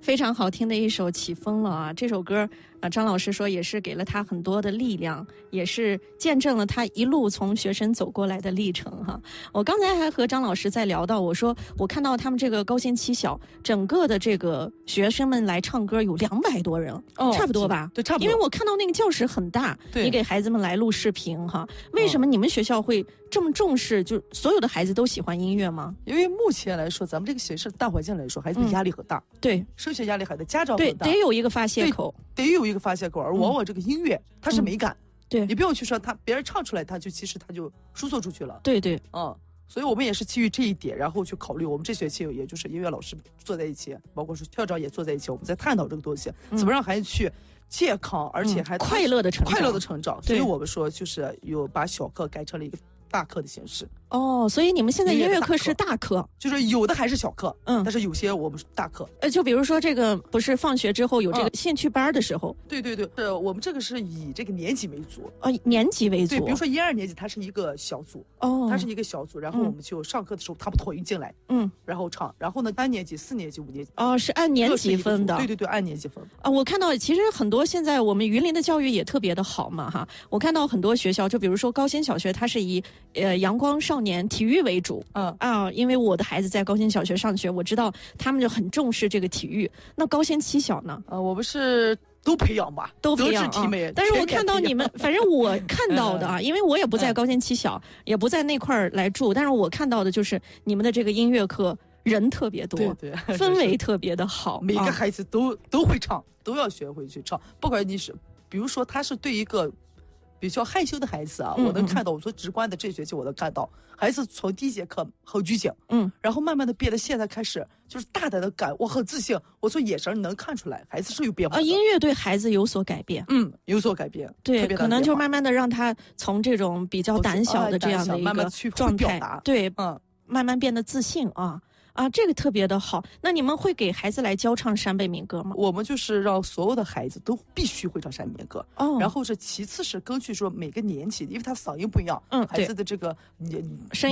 非常好听的一首《起风了》啊！这首歌张老师说也是给了他很多的力量，也是见证了他一路从学生走过来的历程哈。我刚才还和张老师在聊到，我说我看到他们这个高新七小整个的这个学生们来唱歌有200多人，差不多吧？ 对，差不多。 因为我看到那个教室很大，你给孩子们来录视频哈。为什么你们学校会这么重视？就所有的孩子都喜欢音乐吗？ 因为目前来说，咱们这个学校大环境来说，孩子的压力很大， 对， 升学压力很大，家长很大， 对，得有一个发泄口， 得有一个发泄口。而往往这个音乐，它是美感， 对， 你不要去说别人唱出来，其实他就输送出去了， 对对， 所以我们也是基于这一点，然后去考虑。我们这学期也就是音乐老师坐在一起，包括说校长也坐在一起，我们在探讨这个东西，怎么让孩子去健康，而且还快乐的成长。 所以我们说就是有把小课改成了一个大课的形式。 所以你们现在音乐课是大课， 就是有的还是小课，但是有些我们是大课。 就比如说这个不是放学之后有这个兴趣班的时候， 对，我们这个是以这个年级为主， 年级为主。 对，比如说1、2年级它是一个小组，它是一个小组，然后我们就上课的时候他们统一进来，然后唱，然后呢3年级、4年级、5年级， 是按年级分的， 对，按年级分。 我看到其实很多现在我们云林的教育也特别的好嘛哈，我看到很多学校，就比如说高新小学，它是以阳光少年体育为主，因为我的孩子在高新小学上学，我知道他们就很重视这个体育。那高新七小呢？ 我们是都培养吧， 都培养但是我看到你们，反正我看到的因为我也不在高新七小，也不在那块儿来住，但是我看到的就是你们的这个音乐课人特别多， 对， 氛围特别的好， 每个孩子都会唱，都要学会去唱，不管你是，比如说他是对一个比较害羞的孩子我能看到，我说直观的这学期我能看到，孩子从第一节课很拘谨，然后慢慢的变得现在开始就是大胆的我很自信，我从眼神能看出来孩子是有变化的。 音乐对孩子有所改变， 有所改变， 对，可能就慢慢的让他从这种比较胆小的这样的一个状态，对，慢慢变得自信这个特别的好。那你们会给孩子来教唱陕北民歌吗？ 我们就是让所有的孩子都必须会唱陕北民歌，然后是其次是根据说每个年级，因为他嗓音不一样，孩子的这个声